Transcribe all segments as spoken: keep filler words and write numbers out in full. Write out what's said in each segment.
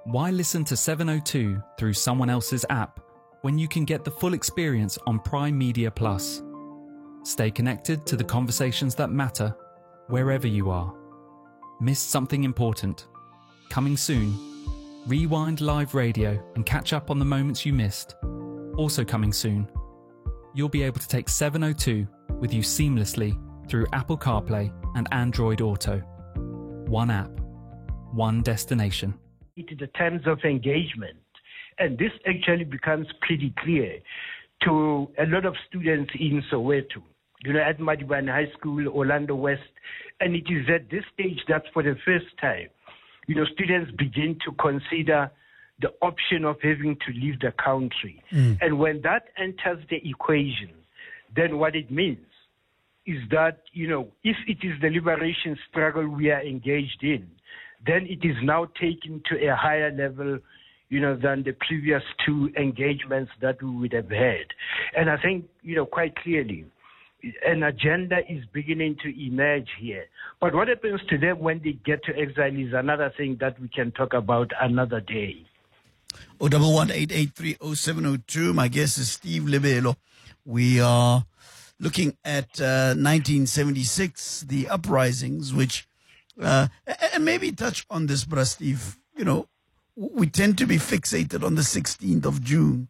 Why listen to seven oh two through someone else's app when you can get the full experience on Prime Media Plus? Stay connected to the conversations that matter wherever you are. Missed something important? Coming soon. Rewind live radio and catch up on the moments you missed. Also coming soon. You'll be able to take seven oh two with you seamlessly through Apple CarPlay and Android Auto. One app, one destination. In the terms of engagement, and this actually becomes pretty clear to a lot of students in Soweto, you know, at Madibane High School, Orlando West, and it is at this stage that for the first time, you know, students begin to consider the option of having to leave the country. Mm. And when that enters the equation, then what it means is that, you know, if it is the liberation struggle we are engaged in, then it is now taken to a higher level, you know, than the previous two engagements that we would have had. And I think, you know, quite clearly, an agenda is beginning to emerge here. But what happens to them when they get to exile is another thing that we can talk about another day. oh one one eight eight three oh seven oh two. My guest is Steve Lebelo. We are looking at uh, nineteen seventy-six, the uprisings, which, uh, and maybe touch on this, Bra Steve. You know, we tend to be fixated on the sixteenth of June.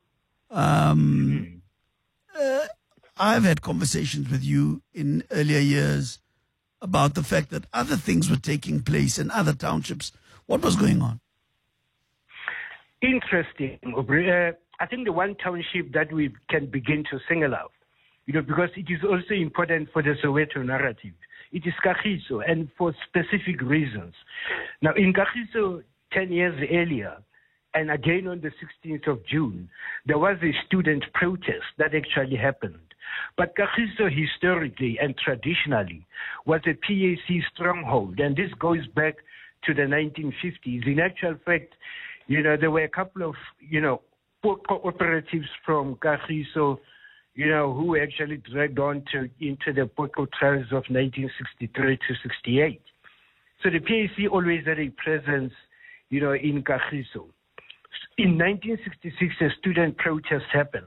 Um, uh, I've had conversations with you in earlier years about the fact that other things were taking place in other townships. What was going on? Interesting. Uh, I think the one township that we can begin to single out, you know, because it is also important for the Soweto narrative, it is Kagiso, and for specific reasons. Now, in Kagiso, ten years earlier, and again on the sixteenth of June, there was a student protest that actually happened. But Kagiso historically and traditionally was a P A C stronghold, and this goes back to the nineteen fifties. In actual fact, you know, there were a couple of, you know, cooperatives from Kagiso, you know, who were actually dragged on to into the Poko trials of nineteen sixty-three to sixty-eight. So the P A C always had a presence, you know, in Kagiso. In nineteen sixty-six, a student protest happened.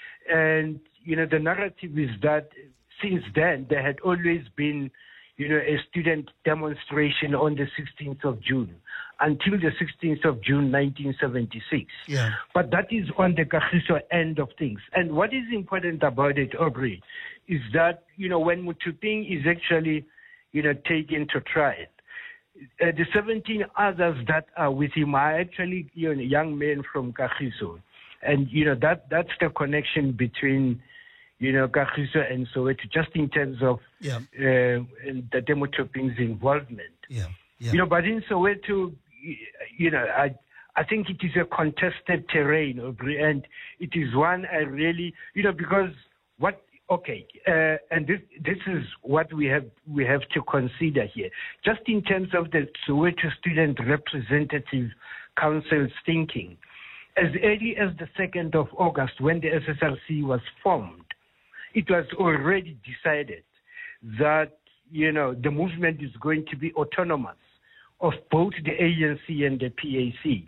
And, you know, the narrative is that since then, there had always been, you know, a student demonstration on the sixteenth of June until the sixteenth of June, nineteen seventy-six. Yeah. But that is on the Kagiso end of things. And what is important about it, Aubrey, is that, you know, when Mutuping is actually, you know, taken to trial, uh, the seventeen others that are with him are actually, you know, young men from Kagiso. And, you know, that that's the connection between, you know, Kagiso and Soweto, just in terms of yeah. uh, the Demotoping's involvement. Yeah. Yeah. You know, but in Soweto, you know, I I think it is a contested terrain, and it is one I really, you know, because what, okay, uh, and this this is what we have we have to consider here, just in terms of the Soweto Student Representative Council's thinking. As early as the second of August, when the S S R C was formed, it was already decided that, you know, the movement is going to be autonomous of both the A N C and the P A C.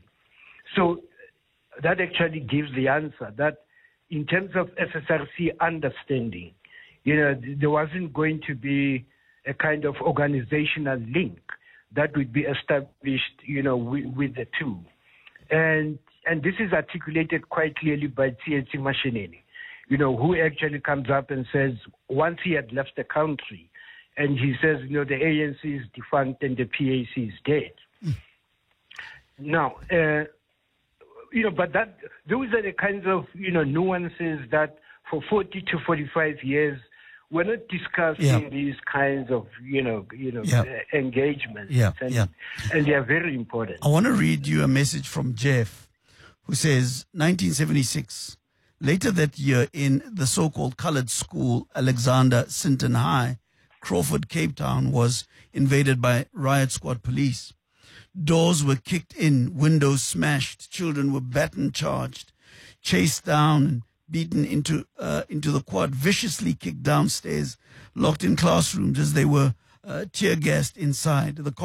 So that actually gives the answer that in terms of S S R C understanding, you know, there wasn't going to be a kind of organizational link that would be established, you know, with, with the two. And and this is articulated quite clearly by T N T Mashineni, you know, who actually comes up and says, once he had left the country, and he says, you know, the A N C is defunct and the P A C is dead. Mm. Now, uh, you know, but that those are the kinds of, you know, nuances that for forty to forty-five years we're not discussing yeah. these kinds of, you know, you know, yeah. uh, engagements, yeah. And, yeah. and they are very important. I want to read you a message from Jeff, who says, nineteen seventy-six. Later that year, in the so-called colored school, Alexander Sinton High, Crawford, Cape Town, was invaded by riot squad police. Doors were kicked in, windows smashed, children were baton charged, chased down and beaten into uh, into the quad, viciously kicked downstairs, locked in classrooms as they were uh, tear gassed inside. The